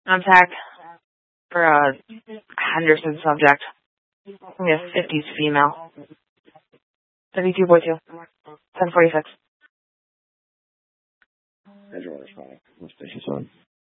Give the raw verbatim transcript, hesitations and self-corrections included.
Contact for a Henderson subject. Give me a fifties female. seventy-two point two. ten forty-six. Hydroelectronic. What's station seven?